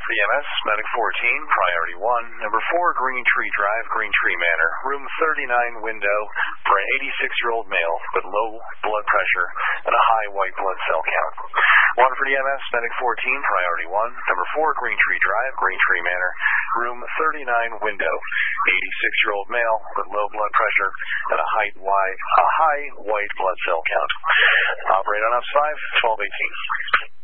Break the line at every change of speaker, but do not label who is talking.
for EMS, Medic 14, Priority 1, number 4, Green Tree Drive, Green Tree Manor, room 39 window for an 86-year-old male with low blood pressure and a high white blood cell count. 1 for EMS, Medic 14, Priority 1, number 4, Green Tree Drive, Green Tree Manor, room 39 window, 86-year-old male with low blood pressure and a high white blood cell count. Operate on OPS 5, 1218.